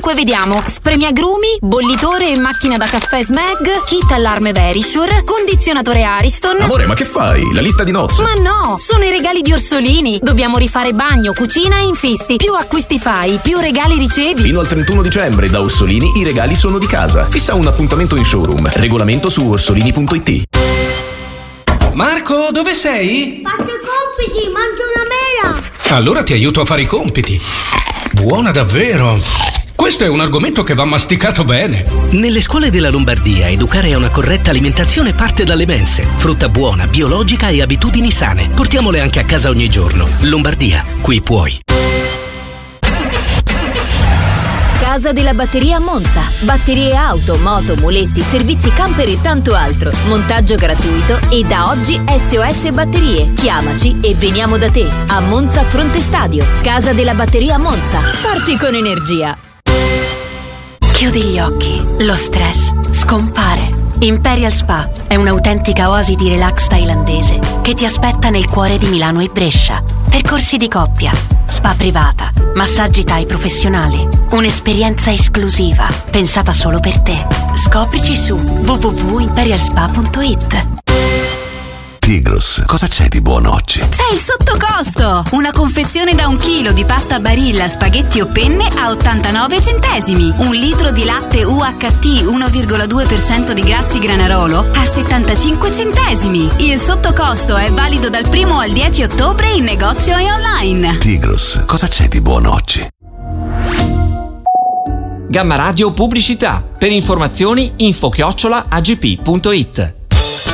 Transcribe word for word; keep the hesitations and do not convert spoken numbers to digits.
Dunque vediamo: spremiagrumi, bollitore e macchina da caffè Smeg, kit allarme Verisure, condizionatore Ariston. Amore, ma che fai? La lista di nozze? Ma no, sono i regali di Orsolini. Dobbiamo rifare bagno, cucina e infissi. Più acquisti fai, più regali ricevi. Fino al trentuno dicembre da Orsolini i regali sono di casa. Fissa un appuntamento in showroom. Regolamento su orsolini punto it. Marco, dove sei? Faccio i compiti, mangio una mela. Allora ti aiuto a fare i compiti. Buona davvero. Questo è un argomento che va masticato bene. Nelle scuole della Lombardia educare a una corretta alimentazione parte dalle mense. Frutta buona, biologica e abitudini sane. Portiamole anche a casa ogni giorno. Lombardia, qui puoi. Casa della Batteria a Monza. Batterie auto, moto, muletti, servizi camper e tanto altro. Montaggio gratuito e da oggi S O S Batterie. Chiamaci e veniamo da te. A Monza Fronte Stadio. Casa della Batteria a Monza. Parti con energia. Chiudi gli occhi. Lo stress scompare. Imperial Spa è un'autentica oasi di relax thailandese che ti aspetta nel cuore di Milano e Brescia. Percorsi di coppia, spa privata, massaggi Thai professionali, un'esperienza esclusiva pensata solo per te. Scoprici su w w w punto imperial spa punto it. Tigros, cosa c'è di buono oggi? C'è il sottocosto! Una confezione da un chilo di pasta Barilla, spaghetti o penne a ottantanove centesimi. Un litro di latte U H T uno virgola due per cento di grassi Granarolo a settantacinque centesimi. Il sottocosto è valido dal primo al dieci ottobre in negozio e online. Tigros, cosa c'è di buono oggi? Gamma Radio Pubblicità. Per informazioni info chiocciola a g p punto it.